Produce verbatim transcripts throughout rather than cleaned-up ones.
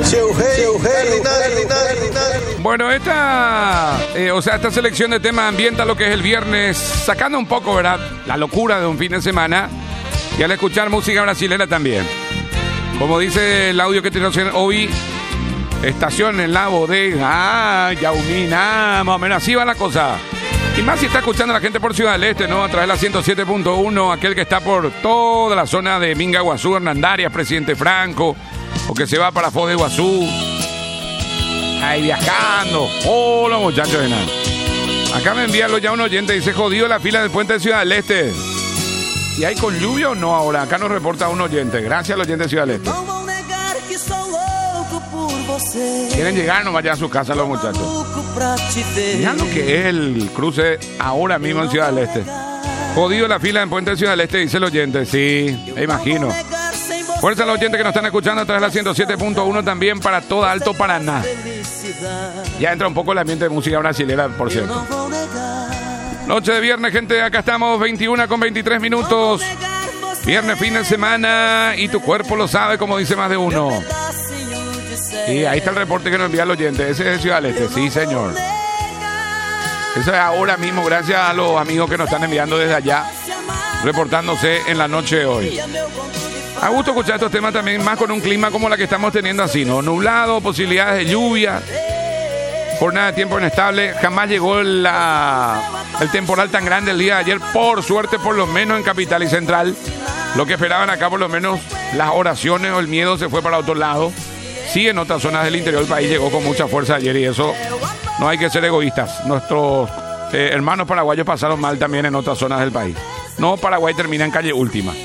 Bueno, esta, eh, o sea, esta selección de temas ambienta lo que es el viernes, sacando un poco, ¿verdad?, la locura de un fin de semana, y al escuchar música brasilera también. Como dice el audio que te hoy, estación en la bodega, ah, Yaumina, más o menos así va la cosa. Y más si está escuchando a la gente por Ciudad del Este, ¿no? A través de la ciento siete punto uno, aquel que está por toda la zona de Minga, Guazú, Hernandarias, Presidente Franco, o que se va para Foz de Iguazú. Ahí viajando. Hola, muchachos de nada. Acá me envían ya un oyente, dice, jodido la fila del puente de Ciudad del Este. ¿Y hay con lluvia o no ahora? Acá nos reporta un oyente. Gracias al oyente de Ciudad del Este. Quieren llegar, no vayan a su casa los muchachos. Mirá lo que es el cruce ahora mismo en Ciudad del Este. Jodido la fila en puente de Ciudad del Este, dice el oyente. Sí, me imagino. Fuerza a los oyentes que nos están escuchando a través de la ciento siete punto uno también para todo Alto Paraná. Ya entra un poco el ambiente de música brasilera, por cierto. Noche de viernes, gente, acá estamos, veintiuna con veintitrés minutos. Viernes, fin de semana, y tu cuerpo lo sabe, como dice más de uno. Y ahí está el reporte que nos envía el oyente. Ese es de Ciudad del Este, sí, señor. Eso es ahora mismo, gracias a los amigos que nos están enviando desde allá, reportándose en la noche de hoy. A gusto escuchar estos temas también, más con un clima como la que estamos teniendo así, ¿no? Nublado, posibilidades de lluvia, jornada de tiempo inestable. Jamás llegó la, el temporal tan grande el día de ayer, por suerte, por lo menos en Capital y Central. Lo que esperaban acá, por lo menos, las oraciones o el miedo se fue para otro lado. Sí, en otras zonas del interior del país llegó con mucha fuerza ayer, y eso no hay que ser egoístas. Nuestros eh, hermanos paraguayos pasaron mal también en otras zonas del país. No, Paraguay termina en calle última.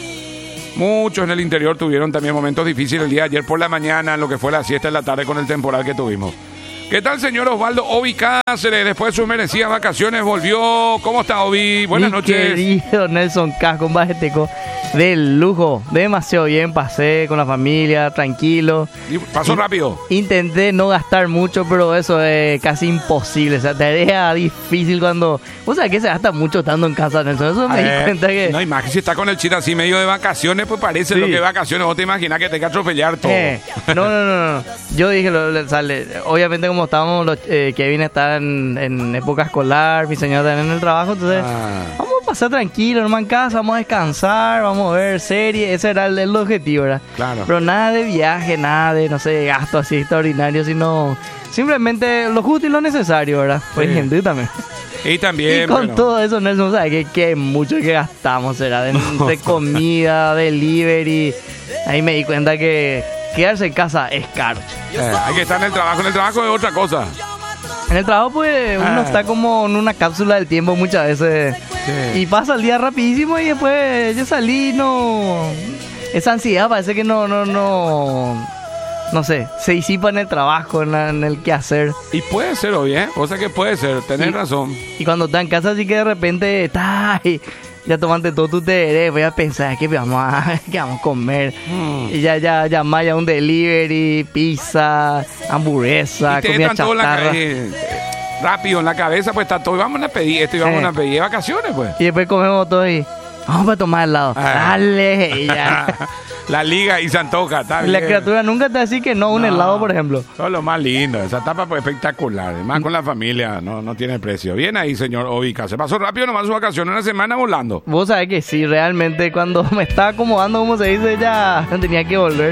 Muchos en el interior tuvieron también momentos difíciles el día de ayer por la mañana, en lo que fue la siesta en la tarde con el temporal que tuvimos. ¿Qué tal, señor Osvaldo Ovi Cáceres? Después de sus merecidas vacaciones volvió. ¿Cómo está, Ovi? Buenas Mi noches. Querido Nelson Casco, un bajeteco de lujo. Demasiado bien, pasé con la familia, tranquilo. ¿Y pasó In- rápido? Intenté no gastar mucho, pero eso es casi imposible. O sea, tarea difícil cuando... O sea, que se gasta mucho estando en casa, Nelson. Eso me Eh, di cuenta que... No, imagínate, si está con el chita así medio de vacaciones, pues parece Sí. lo que es vacaciones. Vos te imaginas que te que atropellar todo. Eh, no, no, no, no. Yo dije, lo, lo, sale, obviamente como estábamos, los, eh, Kevin está en, en época escolar, mi señora también en el trabajo, entonces Ah. vamos a pasar tranquilo, hermano, en casa, vamos a descansar, vamos a ver series, ese era el, el objetivo, ¿verdad? Claro. Pero nada de viaje, nada de, no sé, gasto así extraordinario, sino simplemente lo justo y lo necesario, ¿verdad? Pues Sí. gente también. Y también, Y con bueno, todo eso, Nelson, ¿sabes qué? Que mucho que gastamos, será de, de comida, delivery. Ahí me di cuenta que quedarse en casa es caro. eh, hay que estar en el trabajo. En el trabajo es otra cosa. En el trabajo, pues, uno Ah. está como en una cápsula del tiempo muchas veces. Sí. Y pasa el día rapidísimo y después yo salí, no... Esa ansiedad parece que no, no, no... No sé, se disipa en el trabajo, en, la- en el quehacer. Y puede ser, o bien, o sea que puede ser, tenés Sí. razón. Y cuando estás en casa, así que de repente estás y ya tomaste todo tu té, voy a pensar qué vamos a, qué vamos a comer. Mm. Y ya, ya, ya, más ya un delivery, pizza, hamburguesa, Y te comida entran todo en la chatarra. calle, rápido en la cabeza, pues está todo. Y vamos a pedir esto y vamos Sí. a pedir de vacaciones, pues. Y después comemos todo y vamos a tomar helado. Ah. Dale, y ya. La liga y se antoja, está Y la bien. criatura nunca te dice que no, un No. helado, por ejemplo. Eso es lo más lindo, esa etapa pues espectacular. Más con la familia, no, no tiene precio. Bien ahí, señor Ovica. Se pasó rápido nomás su vacación, una semana volando. Vos sabés que sí, realmente cuando me estaba acomodando, como se dice, ya tenía que volver.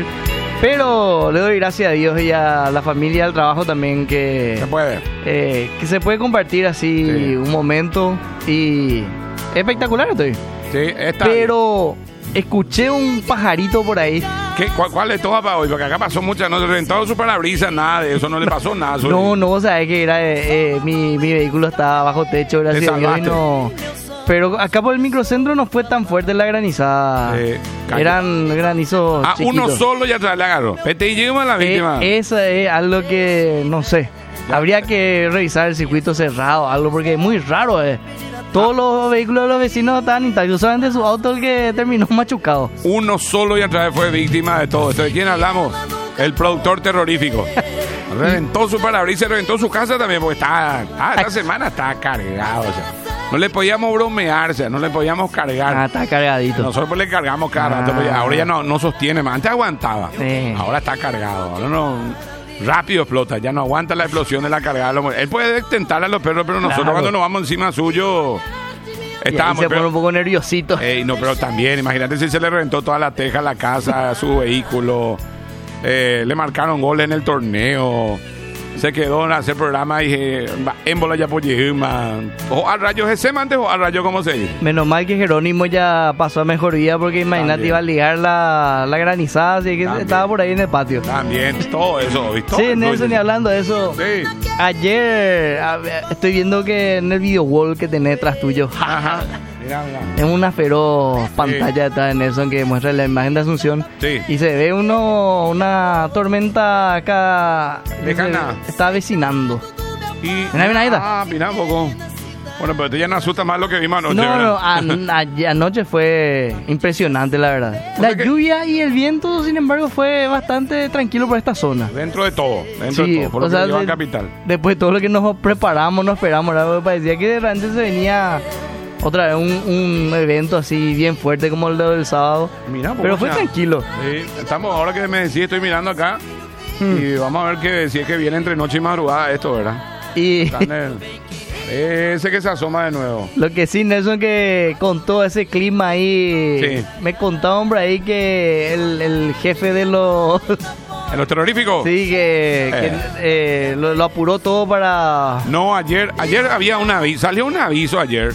Pero le doy gracias a Dios y a la familia, al trabajo también, que, Se puede. eh, que se puede compartir así Sí. un momento. Y espectacular estoy. Sí, está. Pero escuché un pajarito por ahí. ¿Qué, cuál, ¿Cuál es toda para hoy? Porque acá pasó muchas, no se reventó su parabrisas, nada de eso, no le pasó nada. Soy- No, no, vos sabés que era, eh, eh, mi, mi vehículo estaba bajo techo, gracias Te a Dios, y salvaste. no... Pero acá por el microcentro no fue tan fuerte la granizada. Eh, cayó. Eran granizos Ah, uno chiquitos. solo ya atrás le agarró. Vete y llegamos a la víctima. Eh, eso es algo que, no sé, habría que revisar el circuito cerrado, algo, porque es muy raro. Eh. Todos los vehículos de los vecinos estaban intactos, solamente su auto el que terminó machucado. Uno solo y atrás fue víctima de todo esto. ¿De quién hablamos? El productor terrorífico. Reventó su parabrisas, reventó su casa también, porque está, ah, esta semana está cargado. O sea, no le podíamos bromear, o sea, no le podíamos cargar. Ah, está cargadito. Nosotros pues le cargamos cada rato, Ah. pues, ahora ya no, no sostiene más. Antes aguantaba. Sí. Ahora está cargado. Ahora no, rápido explota, ya no aguanta la explosión de la cargada. Él puede tentar a los perros, pero nosotros Claro. cuando nos vamos encima suyo, Y ahí estábamos... se pone pero- un poco nerviosito. Ey, no, pero también, imagínate si se le reventó toda la teja a la casa, a su vehículo, eh, le marcaron goles en el torneo, se quedó en hacer programa y dije, en bola ya man. O a rayos ese antes o a rayos como se dice. Menos mal que Jerónimo ya pasó a mejor vida porque imagínate También. iba a ligar la, la granizada, así que También. estaba por ahí en el patio. También, todo eso, ¿viste? Sí, Nelson, y hablando de eso, Sí, ayer a ver, estoy viendo que en el video wall que tenés detrás tuyo, ajá. Mira, mira. es una feroz pantalla detrás de Nelson que muestra la imagen de Asunción. Sí. Y se ve uno una tormenta acá. Lejana. Se está avecinando. Y, Mira, mira, ahí está. Ah, mira un poco. Bueno, pero esto ya no asusta más lo que vimos anoche, No, ¿verdad? no, an- a- anoche fue impresionante, la verdad. La sea que- lluvia y el viento, sin embargo, fue bastante tranquilo por esta zona. Dentro de todo, dentro Sí, de todo, por o lo que sea, lleva a de- Capital. Después de todo lo que nos preparamos, nos esperamos, ¿verdad? Porque parecía que de repente se venía otra vez un, un evento así bien fuerte como el del sábado. Mira, pues, Pero fue o sea, tranquilo. Sí, estamos ahora que me decís, estoy mirando acá Hmm. y vamos a ver que si es que viene entre noche y madrugada esto, ¿verdad? Y Está en el- ese que se asoma de nuevo. lo que sí, Nelson, que con todo ese clima ahí, Sí. me contaba, hombre, ahí que el, el jefe de los... ¿En los terroríficos? sí, que, que, eh, lo, lo apuró todo para... No, ayer, ayer había un aviso, salió un aviso ayer.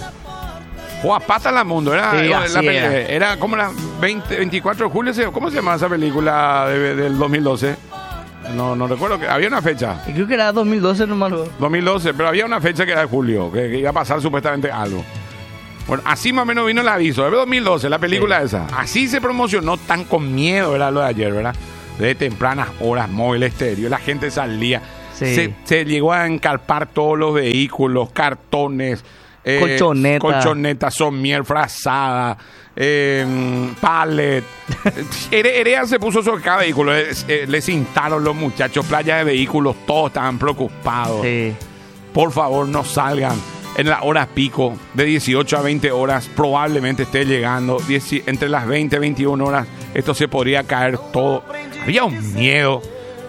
Juapata la Mundo, era, Sí, era, así la peli- era. era como la veinte, veinticuatro de julio, ¿se- ¿cómo se llama esa película de- del dos mil doce? No, no recuerdo, que había una fecha, y creo que era dos mil doce nomás. lo- dos mil doce, pero había una fecha que era de julio, que, que iba a pasar supuestamente algo. Bueno, así más o menos vino el aviso, de dos mil doce, la película Sí. esa. Así se promocionó tan con miedo, era lo de ayer, ¿verdad? De tempranas horas, móvil estéreo, la gente salía. Sí. Se, se llegó a encarpar todos los vehículos, cartones, eh, Colchoneta. colchoneta, somier, frazada, eh, pallet. Ere- Erea se puso sobre cada vehículo, eh, eh, les cintaron los muchachos, playa de vehículos, todos estaban preocupados. Sí. Por favor, no salgan. En las horas pico, de dieciocho a veinte horas, probablemente esté llegando. diez entre las veinte y veintiuna horas, esto se podría caer todo. Había un miedo.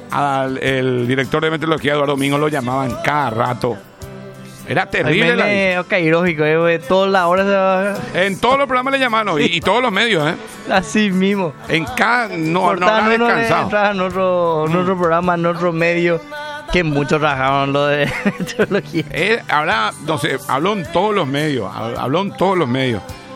Al el director de meteorología, Eduardo Domingo, lo llamaban cada rato. Era terrible. la- Terrible. Ok, lógico, eh, güey, todas las horas se va- En todos los programas le llamaban, y, y todos los medios, ¿eh? así mismo. En cada. No, no Cortaban habrá uno de descansado. entrar en otro, en otro programa, en otro medio, que muchos trabajaron lo de meteorología. Él habla, no sé, habló en todos los medios, hab- habló en todos los medios.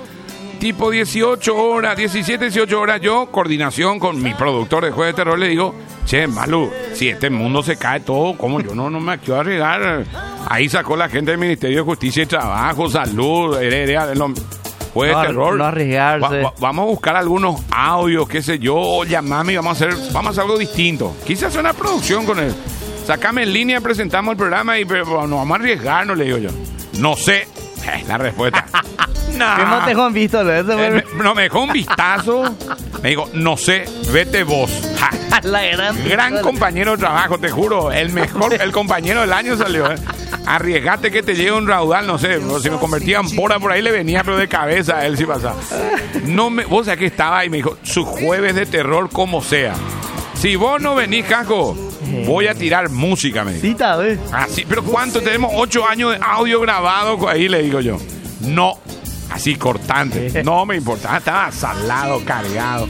Tipo dieciocho horas, diecisiete, dieciocho horas, yo, coordinación con mi productor de Jueves de Terror, le digo, che, Malu, si este mundo se cae todo, ¿cómo yo no, no me quiero arriesgar? Ahí sacó la gente del Ministerio de Justicia y Trabajo, Salud, heredera, de los Jueves No de ar- Terror. no arriesgarse. Va- va- vamos a buscar algunos audios, qué sé yo, llamame y vamos a hacer, vamos a hacer algo distinto. Quise hacer una producción con él. Sacame en línea, presentamos el programa y pero, no vamos a arriesgarnos, le digo yo. No sé, es la respuesta. No. ¿Qué más te han visto? ¿No? Ese Eh, fue me- no, me dejó un vistazo. Me dijo, no sé, vete vos. Ja. la gran, Gran pistola. compañero de trabajo, te juro. El mejor, el compañero del año salió. ¿eh? Arriesgate que te llegue un raudal, no sé. Si me convertía en pora por ahí, le venía, pero de cabeza a él sí pasaba. No me, vos sabés que estaba ahí, me dijo, su jueves de terror como sea. Si vos no venís, Casco, voy a tirar música, me dijo. Sí, tal vez. Así, pero ¿cuánto? Tenemos ocho años de audio grabado ahí, le digo yo. No, así cortante. No me importaba, estaba salado, cargado.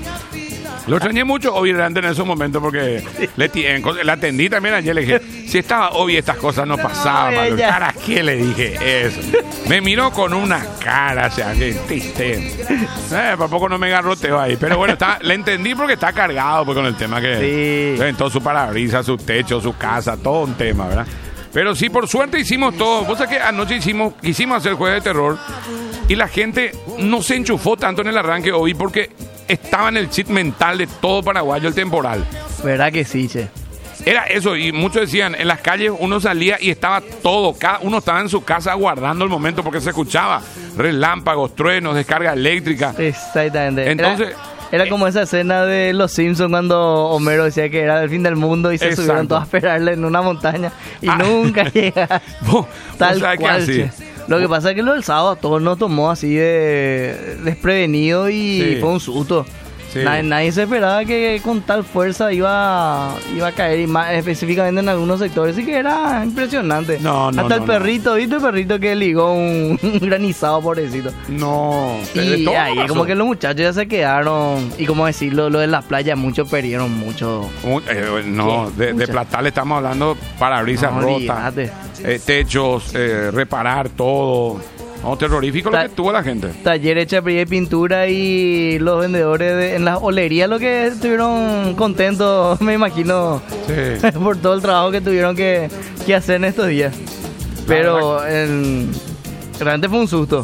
Lo extrañé mucho, obviamente, en esos momentos, porque le, ti- en cos- le atendí también ayer, le dije, si estaba obvio estas cosas no pasaban, No, Manuel. ella- ¿Para qué le dije eso? Me miró con una cara, o sea, que triste. Eh, por poco no me garroteo ahí, pero bueno, está, le entendí porque está cargado pues, con el tema que... Sí. En todo su parabrisas, su techo, su casa, todo un tema, ¿verdad? Pero sí, por suerte hicimos todo. Vos sabés que anoche hicimos, quisimos hacer Jueves de Terror y la gente no se enchufó tanto en el arranque hoy porque estaba en el chip mental de todo paraguayo el temporal. ¿Verdad que sí, che? Era eso, y muchos decían, en las calles uno salía y estaba todo, cada uno estaba en su casa aguardando el momento porque se escuchaba relámpagos, truenos, descarga eléctrica. Exactamente. Entonces, Era, era como esa escena de Los Simpsons cuando Homero decía que era el fin del mundo y se Exacto. subieron todos a esperarle en una montaña y Ah. nunca llega. Vos- Tal vos sabés que cual, así. che. Lo que pasa es que lo del sábado a todos nos tomó así de desprevenido y Sí. fue un susto. Sí. Nadie, nadie se esperaba que con tal fuerza iba, iba a caer, y más específicamente en algunos sectores. Sí que era impresionante. No, no, Hasta el no, perrito, ¿viste? El perrito que ligó un, un granizado, pobrecito. No, de- de Y todo ahí pasó. como que los muchachos ya se quedaron. Y como decirlo, lo de la playa, muchos perdieron mucho. Un- eh, no, de, de Mucha. Platal estamos hablando parabrisas No, rotas, olvídate. eh, techos, eh, reparar todo. No, terrorífico lo Ta- que tuvo la gente. Talleres, chapería y pintura, y los vendedores de- en las olerías, lo que estuvieron contentos, me imagino, Sí. por todo el trabajo que tuvieron que, que hacer en estos días. Pero en- realmente fue un susto.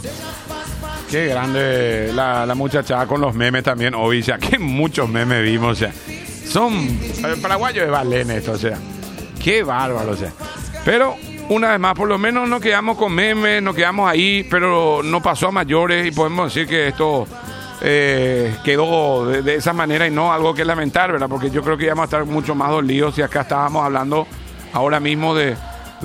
Qué grande la, la muchacha con los memes también, obvio, o sea, qué muchos memes vimos, o sea, son eh, paraguayos de Balén esto, o sea, qué bárbaro, o sea, pero una vez más, por lo menos nos quedamos con memes, nos quedamos ahí, pero no pasó a mayores y podemos decir que esto eh, quedó de, de esa manera y no algo que lamentar, ¿verdad? Porque yo creo que íbamos a estar mucho más dolidos si acá estábamos hablando ahora mismo de,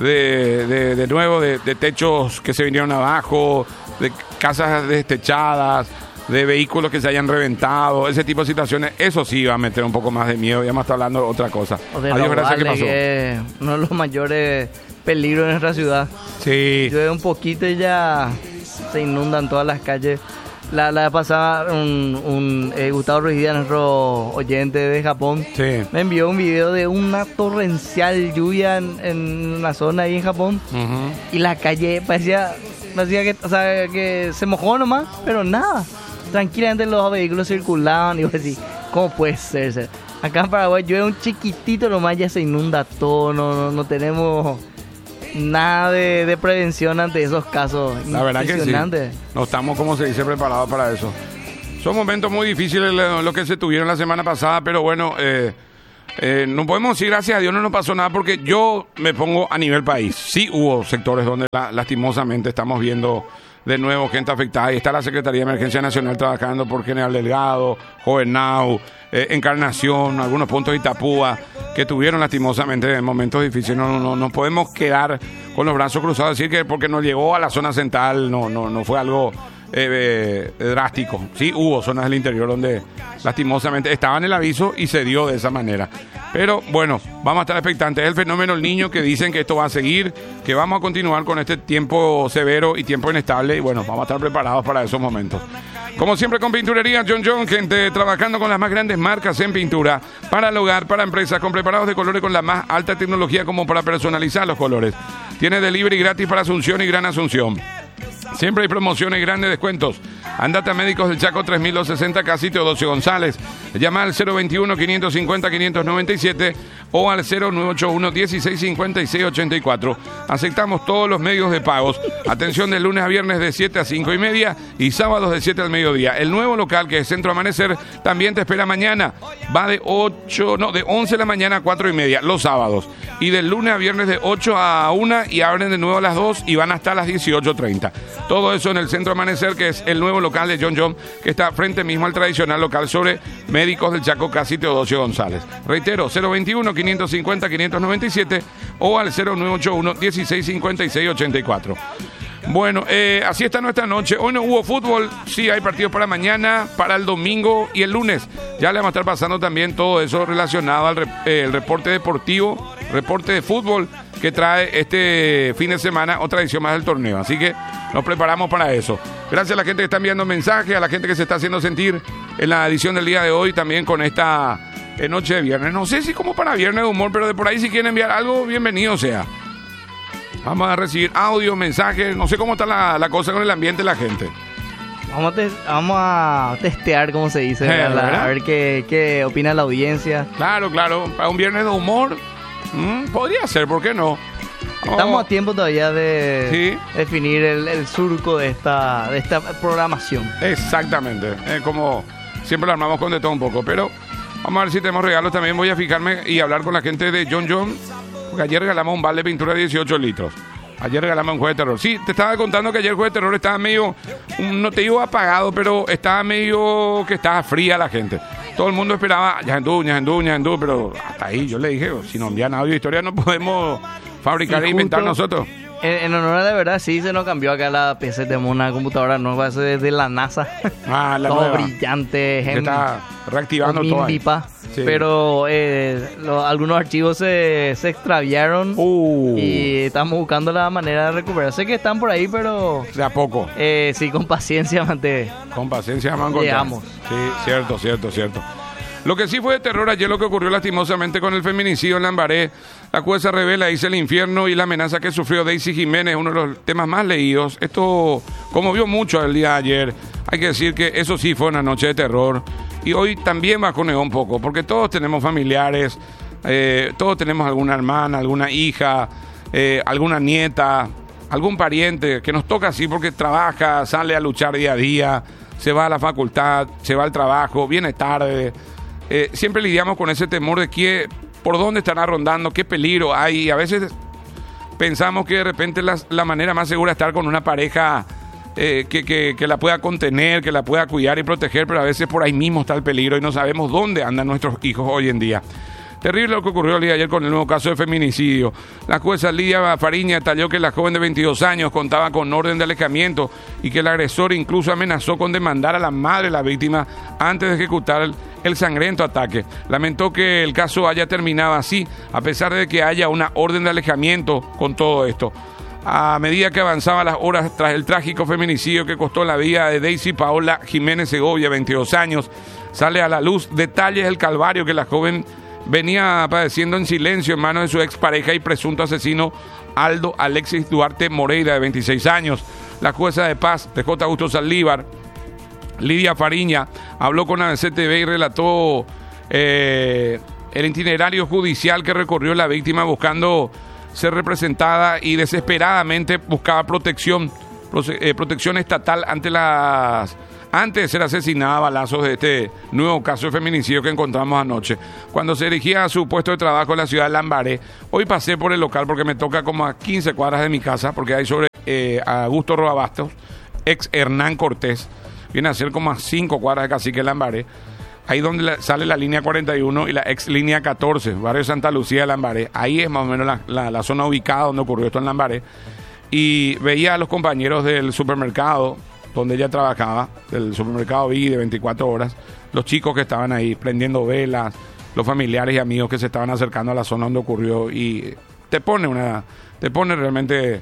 de, de, de nuevo, de, de techos que se vinieron abajo, de casas destechadas, de vehículos que se hayan reventado, ese tipo de situaciones. Eso sí iba a meter un poco más de miedo, ya me está hablando de otra cosa. O de Adiós, gracias, ¿qué Robales, pasó? que es uno de los mayores peligros en nuestra ciudad. Sí, Llueve un poquito y ya se inundan todas las calles. La, la pasada, un, un eh, Gustavo Ruiz Díaz, nuestro oyente de Japón, sí. me envió un video de una torrencial lluvia en, en una zona ahí en Japón, Ujú. y la calle parecía, parecía que, o sea, que se mojó nomás, pero nada. Tranquilamente los vehículos circulaban y vos decís, ¿cómo puede ser? ser? Acá en Paraguay llueve un chiquitito nomás, ya se inunda todo, no, no, no tenemos nada de, de prevención ante esos casos. La verdad que sí. Impresionante. No estamos, como se dice, preparados para eso. Son momentos muy difíciles lo, lo que se tuvieron la semana pasada, pero bueno, eh, eh, no podemos decir gracias a Dios no nos pasó nada, porque yo me pongo a nivel país. Sí hubo sectores donde la- lastimosamente estamos viendo de nuevo gente afectada, y está la Secretaría de Emergencia Nacional trabajando por General Delgado, Jovenau, eh, Encarnación, algunos puntos de Itapúa, que tuvieron lastimosamente momentos difíciles. No, no, no podemos quedar con los brazos cruzados, decir que porque nos llegó a la zona central no, no, no fue algo eh, eh, drástico. Sí hubo zonas del interior donde lastimosamente estaba en el aviso y se dio de esa manera. Pero bueno, vamos a estar expectantes. Es el fenómeno El Niño, que dicen que esto va a seguir, que vamos a continuar con este tiempo severo y tiempo inestable, y bueno, vamos a estar preparados para esos momentos. Como siempre, con Pinturería John John, gente trabajando con las más grandes marcas en pintura, para el hogar, para empresas, con preparados de colores con la más alta tecnología como para personalizar los colores. Tiene delivery gratis para Asunción y Gran Asunción. Siempre hay promociones y grandes descuentos. Andate a Médicos del Chaco tres mil doscientos sesenta, casi Teodosio González. Llama al cero veintiuno, quinientos cincuenta, quinientos noventa y siete o al cero nueve ocho uno, dieciséis cincuenta y seis ochenta y cuatro. Aceptamos todos los medios de pagos. Atención de lunes a viernes de siete a cinco y media y sábados de siete al mediodía. El nuevo local, que es Centro Amanecer, también te espera mañana. Va de ocho, no, de once de la mañana a cuatro y media los sábados. Y del lunes a viernes de ocho a una, y abren de nuevo a las dos y van hasta las dieciocho treinta. Todo eso en el Centro Amanecer, que es el nuevo local de John John, que está frente mismo al tradicional local sobre Médicos del Chaco, casi Teodosio González. Reitero, cero veintiuno, quinientos cincuenta, quinientos noventa y siete o al cero nueve ocho uno, dieciséis cincuenta y seis ochenta y cuatro. Bueno, eh, así está nuestra noche. Hoy no hubo fútbol, sí hay partidos para mañana, para el domingo y el lunes. Ya le vamos a estar pasando también todo eso relacionado al rep- eh, el reporte deportivo, reporte de fútbol que trae este fin de semana, otra edición más del torneo. Así que nos preparamos para eso. Gracias a la gente que está enviando mensajes, a la gente que se está haciendo sentir en la edición del día de hoy, también con esta eh, noche de viernes. No sé si como para viernes de humor, pero de por ahí si quieren enviar algo, bienvenido sea. Vamos a recibir audio, mensajes, no sé cómo está la, la cosa con el ambiente de la gente. Vamos a, tes- vamos a testear, como se dice, Eh, ¿verdad? ¿verdad? A ver qué, qué opina la audiencia. Claro, claro, para un viernes de humor, mm, podría ser, ¿por qué no? Estamos Oh, a tiempo todavía de Sí. definir el, el surco de esta, de esta programación. Exactamente, eh, como siempre lo armamos con de todo un poco, pero vamos a ver si tenemos regalos también. Voy a fijarme y hablar con la gente de John John, porque ayer regalamos un balde de pintura de dieciocho litros. Ayer regalamos un juego de terror. Sí, te estaba contando que ayer el juego de terror estaba medio, un- no te digo apagado, pero estaba medio que estaba fría la gente. Todo el mundo esperaba, Yajendú, Yajendú, Yajendú, pero hasta ahí yo le dije, si nos envían audio de historia no podemos fabricar Y e inventar justo- nosotros. En, en honor a la verdad, sí, se nos cambió acá la P C. Tenemos una computadora nueva, esa desde la NASA. Ah, la todo nueva. brillante. Que está reactivando todo ahí. Sí. Pero eh, lo, algunos archivos se, se extraviaron uh. y estamos buscando la manera de recuperar. Sé que están por ahí, pero... De a poco. Eh, sí, con paciencia, mante. Con paciencia vamos a encontrar. Llegamos. Sí, cierto, cierto, cierto. Lo que sí fue de terror ayer, lo que ocurrió lastimosamente con el feminicidio en Lambaré. La jueza revela, dice el infierno y la amenaza que sufrió Daisy Jiménez, uno de los temas más leídos. Esto conmovió mucho el día de ayer. Hay que decir que eso sí fue una noche de terror. Y hoy también bajoneó un poco, porque todos tenemos familiares, eh, todos tenemos alguna hermana, alguna hija, eh, alguna nieta, algún pariente que nos toca así porque trabaja, sale a luchar día a día, se va a la facultad, se va al trabajo, viene tarde. Eh, siempre lidiamos con ese temor de que, por dónde están rondando, qué peligro hay. Y a veces pensamos que de repente la, la manera más segura es estar con una pareja eh, que, que, que la pueda contener, que la pueda cuidar y proteger, pero a veces por ahí mismo está el peligro y no sabemos dónde andan nuestros hijos hoy en día. Terrible lo que ocurrió el día de ayer con el nuevo caso de feminicidio. La jueza Lidia Fariña detalló que la joven de veintidós años contaba con orden de alejamiento y que el agresor incluso amenazó con demandar a la madre de la víctima antes de ejecutar el, el sangriento ataque. Lamentó que el caso haya terminado así, a pesar de que haya una orden de alejamiento con todo esto. A medida que avanzaban las horas tras el trágico feminicidio que costó la vida de Daisy Paola Jiménez Segovia, veintidós años, sale a la luz detalles del calvario que la joven venía padeciendo en silencio en manos de su expareja y presunto asesino Aldo Alexis Duarte Moreira, de veintiséis años. La jueza de paz de J. Augusto Saldívar, Lidia Fariña, habló con A B C T V y relató eh, el itinerario judicial que recorrió la víctima buscando ser representada y desesperadamente buscaba protección, prote- eh, protección estatal ante las... antes de ser asesinada a balazos de este nuevo caso de feminicidio que encontramos anoche. Cuando se dirigía a su puesto de trabajo en la ciudad de Lambaré, hoy pasé por el local porque me toca como a quince cuadras de mi casa, porque hay sobre eh, Augusto Roabastos, ex Hernán Cortés, viene a ser como a cinco cuadras de Cacique Lambaré, ahí donde la, sale la línea cuarenta y uno y la ex línea catorce, barrio Santa Lucía de Lambaré. Ahí es más o menos la, la, la zona ubicada donde ocurrió esto en Lambaré. Y veía a los compañeros del supermercado donde ella trabajaba, del supermercado Biggie de veinticuatro horas, los chicos que estaban ahí prendiendo velas, los familiares y amigos que se estaban acercando a la zona donde ocurrió, y te pone una, te pone realmente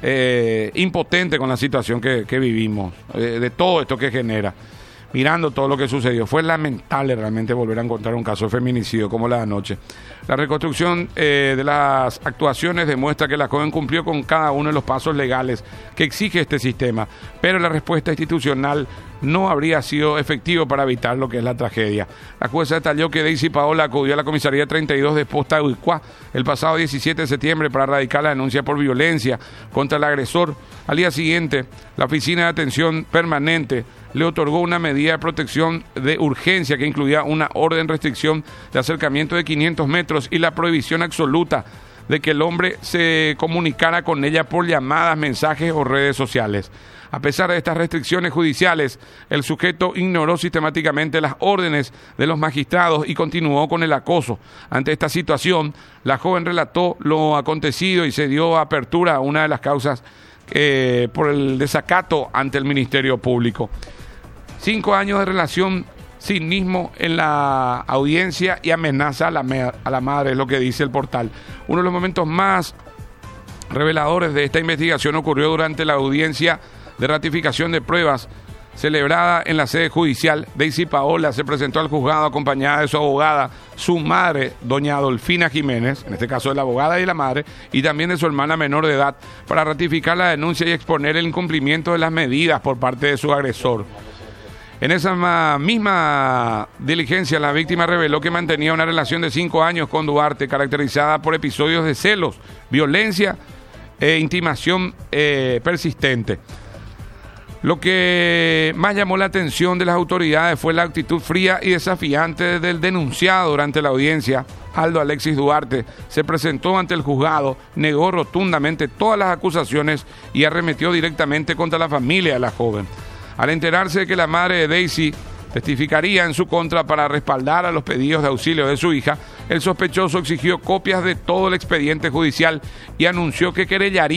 eh, impotente con la situación que, que vivimos, eh, de todo esto que genera. Mirando todo lo que sucedió, fue lamentable realmente volver a encontrar un caso de feminicidio como la de anoche. La reconstrucción eh, de las actuaciones demuestra que la joven cumplió con cada uno de los pasos legales que exige este sistema, pero la respuesta institucional no habría sido efectivo para evitar lo que es la tragedia. La jueza detalló que Daisy Paola acudió a la comisaría treinta y dos de Posta de Uicuá el pasado diecisiete de septiembre para radicar la denuncia por violencia contra el agresor. Al día siguiente, la Oficina de Atención Permanente le otorgó una medida de protección de urgencia que incluía una orden de restricción de acercamiento de quinientos metros y la prohibición absoluta de que el hombre se comunicara con ella por llamadas, mensajes o redes sociales. A pesar de estas restricciones judiciales, el sujeto ignoró sistemáticamente las órdenes de los magistrados y continuó con el acoso. Ante esta situación, la joven relató lo acontecido y se dio apertura a una de las causas eh, por el desacato ante el Ministerio Público. Cinco años de relación, cinismo en la audiencia y amenaza a la, me- a la madre, es lo que dice el portal. Uno de los momentos más reveladores de esta investigación ocurrió durante la audiencia de ratificación de pruebas celebrada en la sede judicial. Daisy Paola se presentó al juzgado acompañada de su abogada, su madre, doña Adolfina Jiménez, en este caso de la abogada y la madre, y también de su hermana menor de edad, para ratificar la denuncia y exponer el incumplimiento de las medidas por parte de su agresor. En esa misma diligencia, la víctima reveló que mantenía una relación de cinco años con Duarte, caracterizada por episodios de celos, violencia e intimación eh, persistente. Lo que más llamó la atención de las autoridades fue la actitud fría y desafiante del denunciado durante la audiencia. Aldo Alexis Duarte se presentó ante el juzgado, negó rotundamente todas las acusaciones y arremetió directamente contra la familia de la joven. Al enterarse de que la madre de Daisy testificaría en su contra para respaldar a los pedidos de auxilio de su hija, el sospechoso exigió copias de todo el expediente judicial y anunció que querellaría